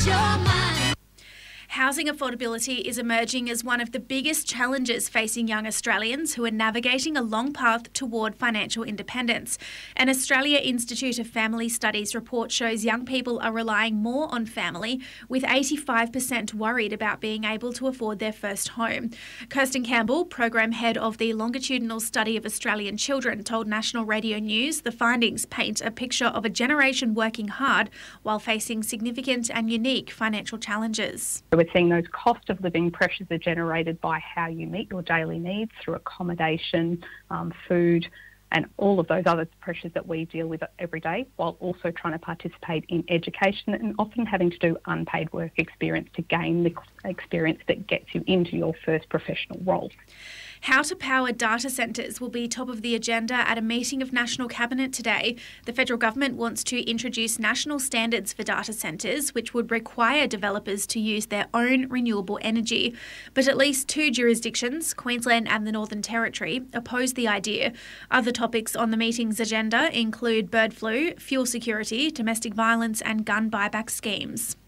your mind. Housing affordability is emerging as one of the biggest challenges facing young Australians who are navigating a long path toward financial independence. An Australia Institute of Family Studies report shows young people are relying more on family, with 85% worried about being able to afford their first home. Kirsten Campbell, Program Head of the Longitudinal Study of Australian Children, told National Radio News the findings paint a picture of a generation working hard while facing significant and unique financial challenges. We're seeing those cost of living pressures are generated by how you meet your daily needs through accommodation, food, and all of those other pressures that we deal with every day, while also trying to participate in education and often having to do unpaid work experience to gain the experience that gets you into your first professional role. How to power data centres will be top of the agenda at a meeting of National Cabinet today. The federal government wants to introduce national standards for data centres, which would require developers to use their own renewable energy. But at least two jurisdictions, Queensland and the Northern Territory, oppose the idea. Other topics on the meeting's agenda include bird flu, fuel security, domestic violence and gun buyback schemes.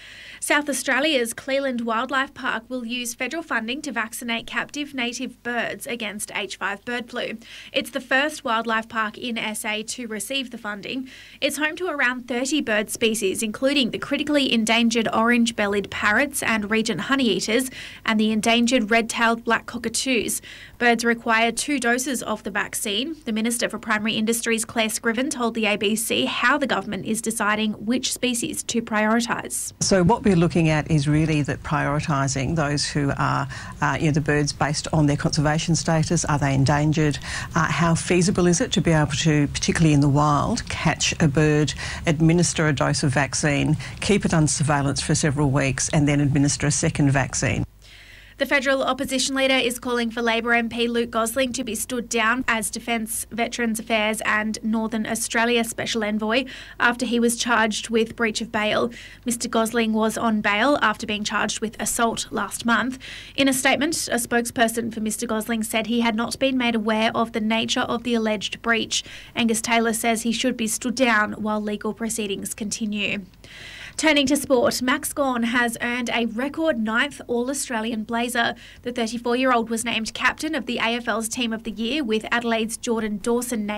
South Australia's Cleland Wildlife Park will use federal funding to vaccinate captive native birds against H5 bird flu. It's the first wildlife park in SA to receive the funding. It's home to around 30 bird species, including the critically endangered orange-bellied parrots and regent honeyeaters and the endangered red-tailed black cockatoos. Birds require 2 doses of the vaccine. The Minister for Primary Industries, Claire Scriven, told the ABC how the government is deciding which species to prioritise. So what we're looking at is really that prioritising those who are the birds based on their conservation status. Are they endangered? How feasible is it to be able to, particularly in the wild, catch a bird, administer a dose of vaccine, keep it under surveillance for several weeks and then administer a second vaccine? The federal opposition leader is calling for Labor MP Luke Gosling to be stood down as Defence, Veterans Affairs and Northern Australia Special Envoy after he was charged with breach of bail. Mr Gosling was on bail after being charged with assault last month. In a statement, a spokesperson for Mr Gosling said he had not been made aware of the nature of the alleged breach. Angus Taylor says he should be stood down while legal proceedings continue. Turning to sport, Max Gawn has earned a record 9th All-Australian blazer. The 34-year-old was named captain of the AFL's Team of the Year, with Adelaide's Jordan Dawson named